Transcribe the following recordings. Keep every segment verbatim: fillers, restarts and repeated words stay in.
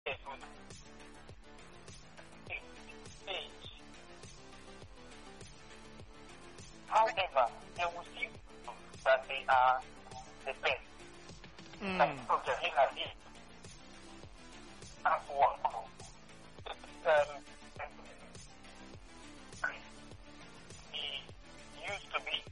a good age. However, they will see that they are the best. Mm. Like Angelina did. That's one. Um, he used to be.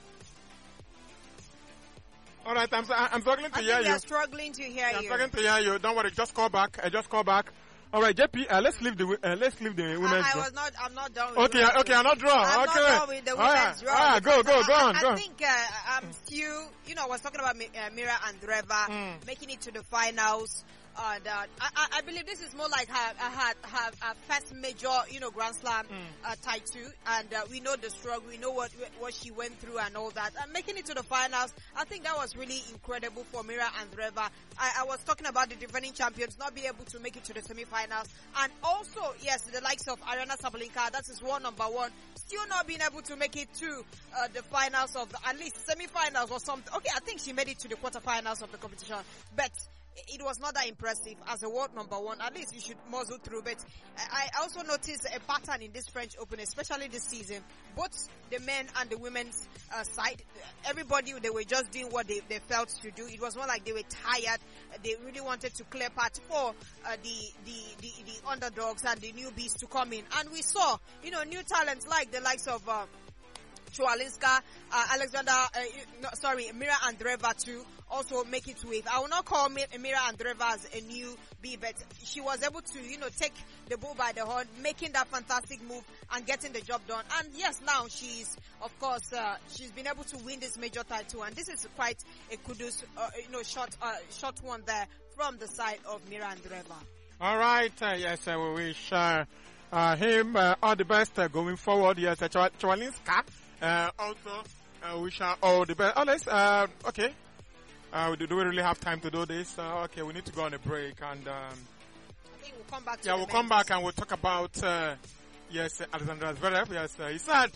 All right, I'm I'm struggling to I hear think we you. are struggling to hear I'm you. struggling to hear you. Don't worry, just call back. I just call back. All right, J P, uh, let's leave the uh, let's leave the women's I, I draw. was not. I'm not done with Okay, women's okay, draw. I'm not draw. I'm okay. not done with the All women's right. draw. All right, go, go, go I, on, I, go. I think uh, I'm still, you know, I was talking about uh, Mira Andreeva Mm. making it to the finals. And uh, I, I I believe this is more like her, her, her, her first major, you know, Grand Slam Mm. uh, title. And uh, we know the struggle, we know what what she went through and all that. And making it to the finals, I think that was really incredible for Mira Andreeva. I, I was talking about the defending champions not being able to make it to the semi-finals. And also, yes, the likes of Aryna Sabalenka, that is one number one, still not being able to make it to uh, the finals of the, at least semi-finals or something. Okay, I think she made it to the quarterfinals of the competition. But it was not that impressive as a world number one. At least you should muzzle through. But I also noticed a pattern in this French Open, especially this season. Both the men and the women's uh, side, everybody, they were just doing what they, they felt to do. It was more like they were tired. They really wanted to clear path for uh, the, the, the, the underdogs and the newbies to come in. And we saw, you know, new talents like the likes of uh, Swialinska, uh, Alexander, uh, no, sorry, Mira Andreeva too, also make it with. I will not call Mira Andreeva as a newbie, but she was able to, you know, take the bull by the horn, making that fantastic move and getting the job done. And yes, now she's, of course, uh, she's been able to win this major title, and this is quite a kudos, uh, you know, short, uh, short one there from the side of Mira Andreeva. All right, uh, yes, uh, we wish uh, uh, him uh, all the best uh, going forward. Yes, uh, Swialinska. Uh, also, uh, we shall all the best. Oh, let's, uh, okay. Uh, do, do we really have time to do this? Uh, okay, we need to go on a break and, um, I think we'll come back to yeah, the we'll come men's. back and we'll talk about, uh, yes, Alexander Zverev. Yes, uh, he said,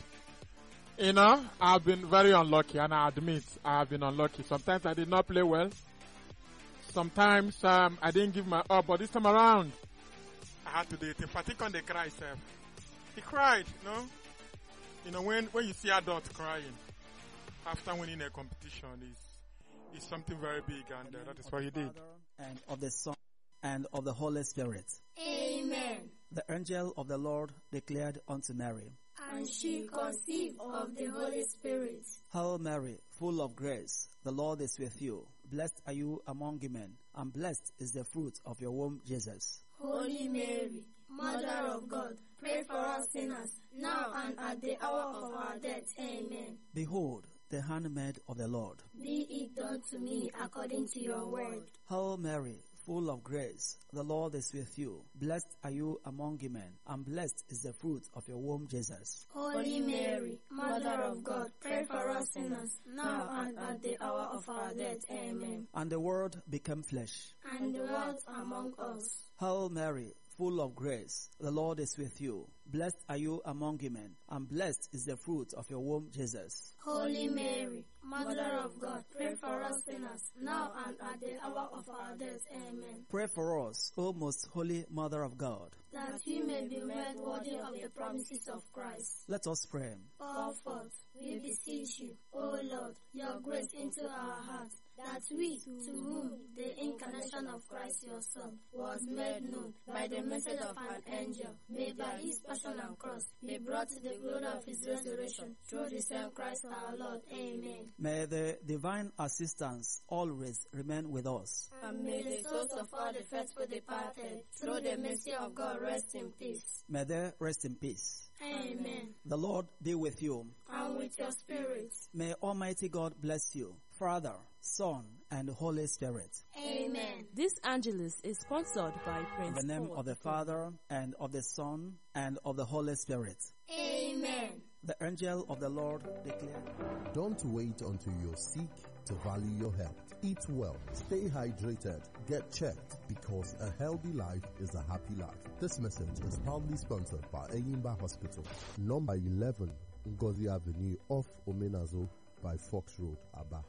you know, I've been very unlucky, and I admit I have been unlucky. Sometimes I did not play well. Sometimes, um, I didn't give my all, but this time around, I had to do it. If I think on the cry, sir. He cried, you know. You know, when, when you see adults crying after winning a competition, is is something very big, and uh, that is what he did. And of the Son and of the Holy Spirit. Amen. The angel of the Lord declared unto Mary, And she conceived of the Holy Spirit. Hail Mary, full of grace, the Lord is with you. Blessed are you among women, and blessed is the fruit of your womb, Jesus. Holy Mary, Mother of God, pray for us sinners, now and at the hour of our death. Amen. Behold, the handmaid of the Lord. Be it done to me according to your word. Hail Mary, full of grace, the Lord is with you. Blessed are you among women, and blessed is the fruit of your womb, Jesus. Holy Mary, Mother of God, pray for us sinners, now and at the hour of our death. Amen. And the Word became flesh. And dwelt among us. Hail Mary, full of grace, the Lord is with you. Blessed are you among women, and blessed is the fruit of your womb, Jesus. Holy Mary, Mother of God, pray for us sinners, now and at the hour of our death. Amen. Pray for us, O most holy Mother of God, that we may be made worthy of the promises of Christ. Let us pray. Pour forth, we beseech you, O Lord, your grace into our hearts, that we, to whom the incarnation of Christ your Son was made known by the message of an angel, may by his passion and cross be brought to the glory of his resurrection through the same Christ our Lord. Amen. May the divine assistance always remain with us. And may the souls of all the faithful departed, through the mercy of God, rest in peace. May they rest in peace. Amen. The Lord be with you. And with your spirit. May Almighty God bless you, Father, Son, and Holy Spirit. Amen. This Angelus is sponsored by Prince In the name Paul. of the Father, and of the Son, and of the Holy Spirit. Amen. The angel of the Lord declared, Don't wait until you're sick to value your health. Eat well, stay hydrated, get checked, because a healthy life is a happy life. This message is proudly sponsored by Eyimba Hospital, number eleven, Ngozi Avenue, off Omenazo by Fox Road, Aba.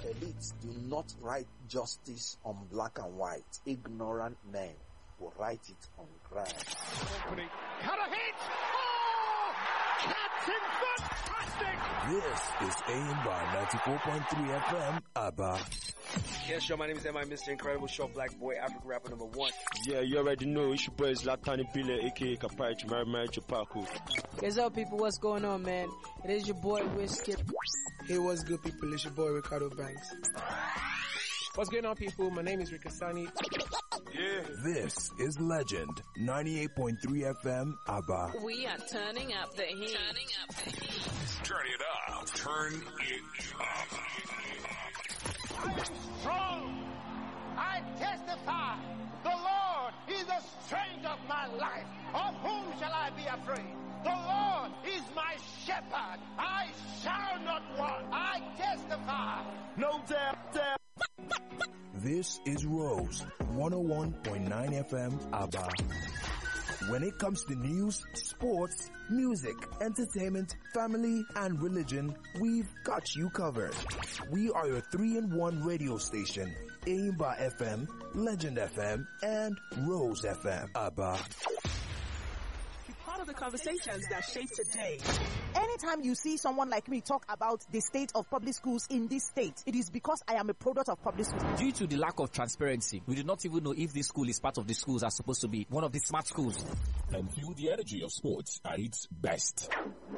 elites do not write justice on black and white. Ignorant men will write it on ground. Cut a hit! Oh! Captain fantastic! This is A M by ninety-four point three F M, Abba. Yes, yo, my name is M I Mister Incredible, short black boy, African rapper number one. Yeah, you already know, it's your boy Zlatan Pile, aka Kapai Mary Mary Chupaku. What's up, people? What's going on, man? It is your boy, Whiskey. Hey, what's good, people? It's your boy, Ricardo Banks. What's going on, people? My name is Rikasani. Yeah. This is Legend, ninety-eight point three F M, Abba. We are turning up the heat. Turning up the heat. Turn it up. Turn it up. I am strong. I testify. The Lord is the strength of my life. Of whom shall I be afraid? The Lord is my shepherd. I shall not want. I testify. No doubt, doubt. This is Rose, one oh one point nine F M, Abba. When it comes to news, sports, music, entertainment, family, and religion, we've got you covered. We are your three in one radio station, Aimba F M, Legend F M, and Rose F M, Abba. Part of the conversations that shape today. Anytime you see someone like me talk about the state of public schools in this state, it is because I am a product of public schools. Due to the lack of transparency, we do not even know if this school is part of the schools are supposed to be one of the smart schools. And feel the energy of sports at its best.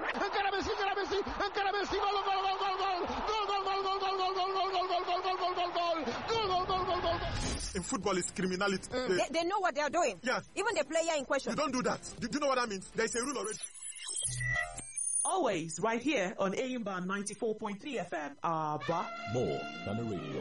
In football, it's criminality. Mm, they, they know what they are doing. Yeah. Even the player in question. You don't do that. Do, do you know what that means? There is a rule already. Always right here on A M B A ninety-four point three F M. Abba. More than a radio.